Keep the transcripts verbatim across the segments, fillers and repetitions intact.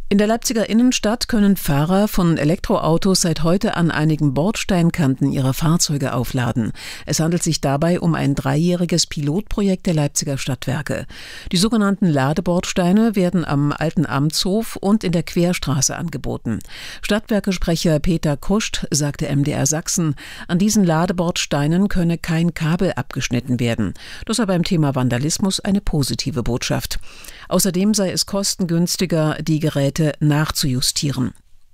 In der Leipziger Innenstadt können Fahrer von Elektroautos seit heute an einigen Bordsteinkanten ihre Fahrzeuge aufladen. Es handelt sich dabei um ein dreijähriges Pilotprojekt der Leipziger Stadtwerke. Die sogenannten Ladebordsteine werden am Alten Amtshof und in der Querstraße angeboten. Stadtwerkesprecher Peter Kuscht sagte M D R Sachsen, an diesen Ladebordsteinen könne kein Kabel abgeschnitten werden. Das sei beim Thema Vandalismus eine positive Botschaft. Außerdem sei es kostengünstiger, die Geräte nachzujustieren.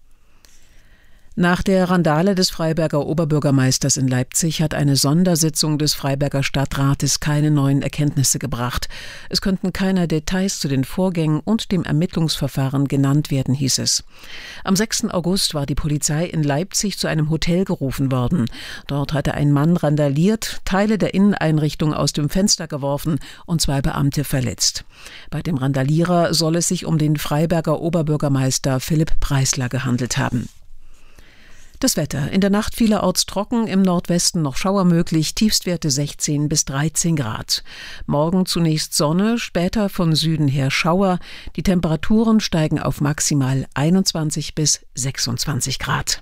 Nach der Randale des Freiberger Oberbürgermeisters in Leipzig hat eine Sondersitzung des Freiberger Stadtrates keine neuen Erkenntnisse gebracht. Es könnten keine Details zu den Vorgängen und dem Ermittlungsverfahren genannt werden, hieß es. Am sechsten August war die Polizei in Leipzig zu einem Hotel gerufen worden. Dort hatte ein Mann randaliert, Teile der Inneneinrichtung aus dem Fenster geworfen und zwei Beamte verletzt. Bei dem Randalierer soll es sich um den Freiberger Oberbürgermeister Philipp Preisler gehandelt haben. Das Wetter. In der Nacht vielerorts trocken, im Nordwesten noch Schauer möglich, Tiefstwerte sechzehn bis dreizehn Grad. Morgen zunächst Sonne, später von Süden her Schauer. Die Temperaturen steigen auf maximal einundzwanzig bis sechsundzwanzig Grad.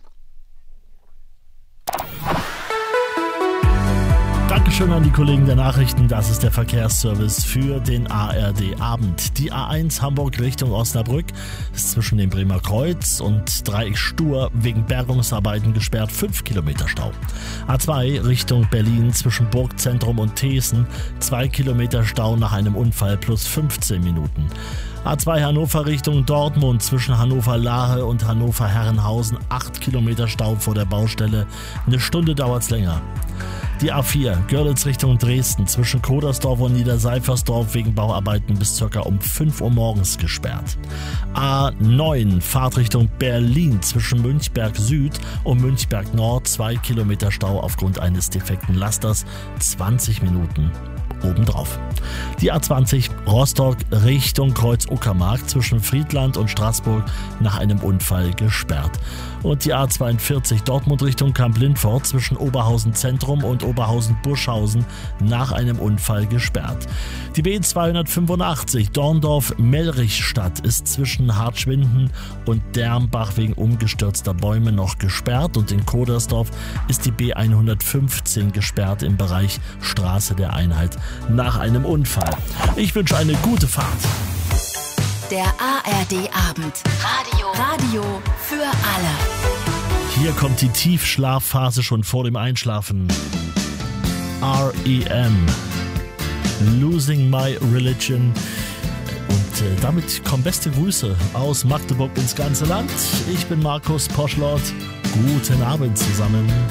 Dankeschön an die Kollegen der Nachrichten. Das ist der Verkehrsservice für den A R D-Abend. Die A eins Hamburg Richtung Osnabrück ist zwischen dem Bremer Kreuz und Dreieck-Stur wegen Bergungsarbeiten gesperrt, fünf Kilometer Stau. A zwei Richtung Berlin zwischen Burgzentrum und Thesen, zwei Kilometer Stau nach einem Unfall plus fünfzehn Minuten. A zwei Hannover Richtung Dortmund zwischen Hannover-Lahe und Hannover-Herrenhausen, acht Kilometer Stau vor der Baustelle, eine Stunde dauert's länger. Die A vier Görlitz Richtung Dresden zwischen Kodersdorf und Niederseifersdorf wegen Bauarbeiten bis ca. um fünf Uhr morgens gesperrt. A neun Fahrtrichtung Berlin zwischen Münchberg Süd und Münchberg Nord, zwei Kilometer Stau aufgrund eines defekten Lasters, zwanzig Minuten obendrauf. Die A zwanzig Rostock Richtung Kreuz Uckermark zwischen Friedland und Straßburg nach einem Unfall gesperrt. Und die A zweiundvierzig Dortmund Richtung Kamp-Lindfort zwischen Oberhausen Zentrum und Oberhausen-Buschhausen nach einem Unfall gesperrt. Die B zweihundertfünfundachtzig Dorndorf-Mellrichstadt ist zwischen Hartschwinden und Dermbach wegen umgestürzter Bäume noch gesperrt und in Kodersdorf ist die B hundertfünfzehn gesperrt im Bereich Straße der Einheit nach einem Unfall. Ich wünsche eine gute Fahrt. Der A R D-Abend. Radio. Radio für alle. Hier kommt die Tiefschlafphase schon vor dem Einschlafen. R E M. Losing My Religion. Und äh, damit kommen beste Grüße aus Magdeburg ins ganze Land. Ich bin Markus Poschlott. Guten Abend zusammen.